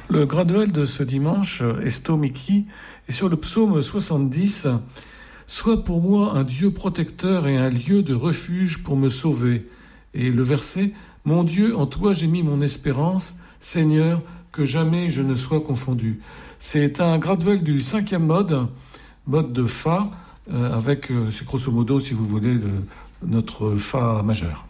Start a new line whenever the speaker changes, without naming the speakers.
Le graduel de ce dimanche, Esto Miki, est sur le psaume 70. Sois pour moi un Dieu protecteur et un lieu de refuge pour me sauver. Et le verset, mon Dieu, en toi j'ai mis mon espérance, Seigneur, que jamais je ne sois confondu. C'est un graduel du 5e mode de Fa, avec, c'est grosso modo, si vous voulez, notre Fa majeur.